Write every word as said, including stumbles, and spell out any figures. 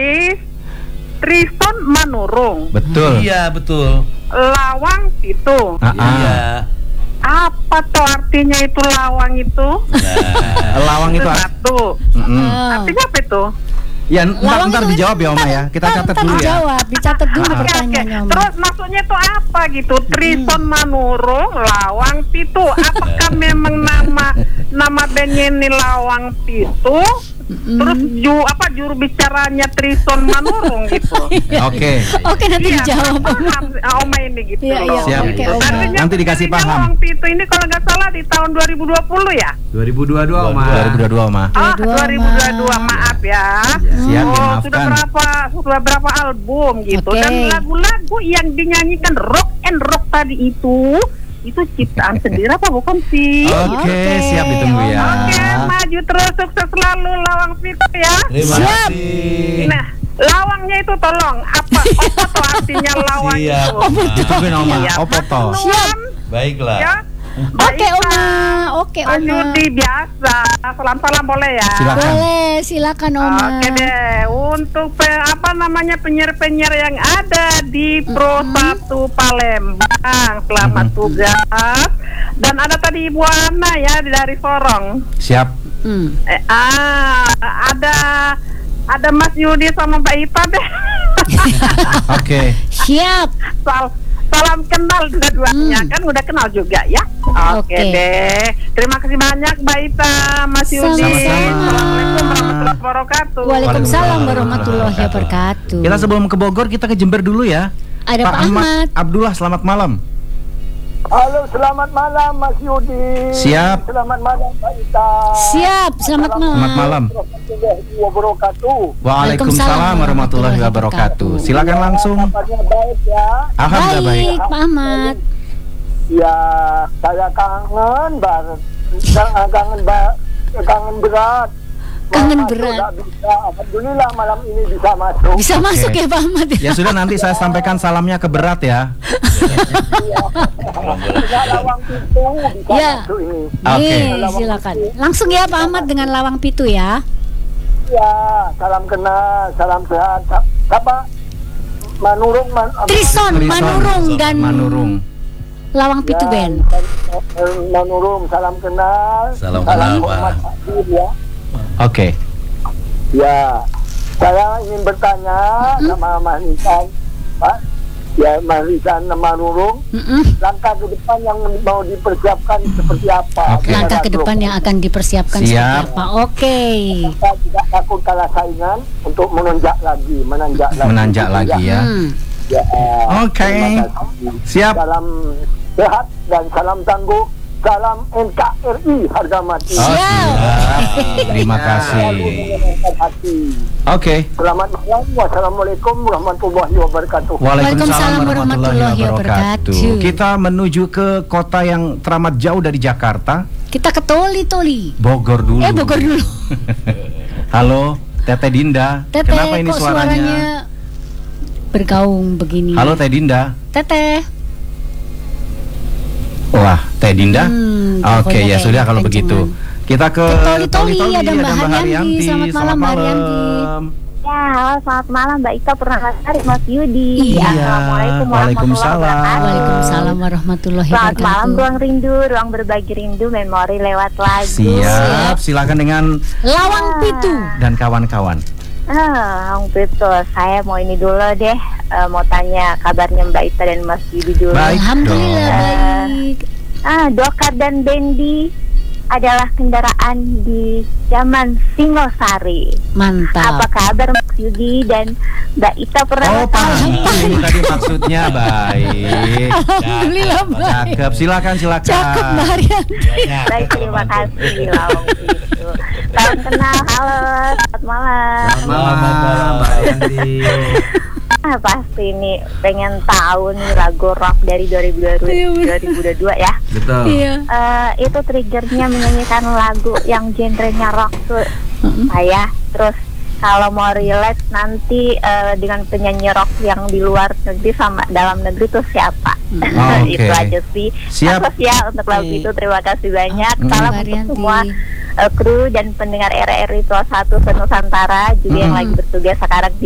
Tris Trison Manurung. Betul. Iya, betul. Lawang Pitu. Ah, ah. Iya. Apa tuh artinya itu lawang itu? Nah, Lawang itu Itu ah. satu. Mm-mm. Artinya apa itu? Ya, ntar, Lawang ntar itu dijawab ya Oma ya. Kita Ntar- catat ntar dulu ya. dijawab, dicatat dulu Ah, ah. pertanyaannya Oma. Terus maksudnya itu apa gitu? Trison Manurung, Lawang Pitu. Apakah memang nama nama bandnya ini Lawang Pitu? Mm-mm. Terus ju apa juru bicaranya Trison Manurung gitu? Oke. Oke, nanti Iya, dijawab. paham Oma ini gitu Iya, loh. iya, Siap. oke, Gitu. Oma. Tadinya- Nanti dikasih tadinya paham. Lawang Pitu ini kalau nggak salah di tahun dua ribu dua puluh ya? dua ribu dua puluh dua Oma. dua ribu dua puluh dua Oma. Ah, dua dua ribu dua puluh dua, maaf ya. Siap, Oh, dimaafkan. sudah berapa sudah berapa album gitu. Oke. Dan lagu-lagu yang dinyanyikan rock and rock tadi itu itu ciptaan sendiri apa bukan sih? Oke, Oke, siap ditunggu ya. Oke, maju terus, sukses selalu Lawang Pitu ya. terima Siap. kasih. Nah, lawangnya itu tolong apa apa tuh artinya lawang Siap. itu? Ditungguin Oma. Iya, Opo to? Nuan, Baiklah. ya. Oke Oma, oke Mas Oma. Yudi biasa. Salam-salam boleh ya? Silakan. Boleh, silakan Oma. Oke deh, untuk pe- apa namanya penyiar-penyiar yang ada di Pro satu Palembang, selamat Mhm. tugas. Dan ada tadi Ibu Ana ya dari Sorong. Siap. Hmm. Eh, ah, ada ada Mas Yudi sama Mbak Ita deh. Oke. Siap. Sal- salam kenal dua-duanya Hmm. kan udah kenal juga ya. Oke Oke. deh. Terima kasih banyak Mbak Ita, Mas Yudi. Sama-sama. Assalamualaikum warahmatullahi wabarakatuh. Waalaikumsalam warahmatullahi wabarakatuh. Kita sebelum ke Bogor kita ke Jember dulu ya. Ada Pak Ahmad. Abdullah, selamat malam. Halo, selamat malam Mas Yudi. Siap. Selamat malam Mbak Ita. Siap, selamat malam. Selamat malam. Warahmatullahi wabarakatuh. Waalaikumsalam warahmatullahi wabarakatuh. Silakan langsung. Kabarnya baik ya. Alhamdulillah baik. Baik, Pak Ahmad. Ya, saya kangen banget. Kangen kangen ba- kangen berat. Kangen Masuk berat. nggak bisa. Alhamdulillah malam ini bisa masuk. Bisa masuk ya Pak Ahmad. Ya sudah, nanti saya sampaikan salamnya ke berat ya. Tidak lawang pintu bisa Ya. masuk ini. Oke. Nih, silakan. Langsung ya Pak Ahmad dengan Lawang Pitu ya. Ya, salam kenal, salam sehat. Apa? Manurung, man, apa? Trison, Trison, Manurung dan Manurung. Lawang Pitu Ya, Band. Manurung, salam kenal. Salam kenal, Pak. hormat hadir ya. Oke. Ya, saya ingin bertanya sama Mas Nisan, Pak. Ya, Mas Nisan Manurung, Mm-mm. langkah ke depan yang mau dipersiapkan seperti apa? Oke. Langkah ke depan yang akan dipersiapkan Siap. seperti apa? Oke. Kita tidak takut kalah saingan untuk menonjak lagi, menanjak lagi. Menanjak lagi ya. Hmm. Ya, Oke. terima kasih. Siap. Salam sehat dan salam tangguh. Salam N K R I harga mati. Oh, Siap. siap. Terima Selalu kasih. menyenangkan hati. Oke. Selamat malam. Wassalamualaikum warahmatullahi wabarakatuh. Waalaikumsalam warahmatullahi warahmatullahi wabarakatuh. wabarakatuh. Kita menuju ke kota yang teramat jauh dari Jakarta, Kita ke Toli-Toli. Bogor dulu. Eh Bogor dulu. Halo, Tete Dinda. Teteh, Kenapa ini kok suaranya? suaranya bergaung begini? Halo Teh Dinda. Teteh. Wah, Teh Dinda. Hmm, Oke, teleponnya ya sudah kayaknya kalau begitu. kencengan. Kita ke Ke Toli-Toli, Toli-Toli, ada Mbak Haryanti. Selamat malam, Mbak Haryanti. Ya, halo, selamat malam Mbak Ika Purnasari, Mas Yudi. Iya. Assalamualaikum warahmatullahi Waalaikumsalam. wabarakatuh. Waalaikumsalam warahmatullahi Selamat malam, wabarakatuh. ruang rindu, ruang berbagi rindu, memori lewat lagu. Siap, silakan dengan Lawang Pitu. dan kawan-kawan. Ah, betul. Saya mau ini dulu deh, eh, mau tanya kabarnya Mbak Ita dan Mas Yudi dulu. Baik. Alhamdulillah dong. baik. Ah, Dokar dan Bendi adalah kendaraan di zaman Singosari. Mantap. Apa kabar Mas Yudi dan Mbak Ita pernah Oh, paham. Ini tadi maksudnya baik. Alhamdulillah baik. Cakep, silakan silakan. Cakep Mbak Haryanti. Baik, terima kasih Lawang Pitu. Salam kenal, halo, selamat malam. Selamat malam Mbak Yanti. Ah, pasti nih pengen tahu nih lagu rock dari dua ribu dua puluh dua ya. Betul. Iya. Eh, itu triggernya menyanyikan lagu yang genrenya rock tuh saya. Terus kalau mau relate nanti eh, dengan penyanyi rock yang di luar negeri sama dalam negeri tuh siapa? Oke. Itu aja sih. Siap. Sukses ya untuk lagu itu. Terima kasih banyak. Mm. Salam Mbak untuk Rianti. semua eh, kru dan pendengar R R I satu Senusantara juga yang Mm. lagi bertugas sekarang di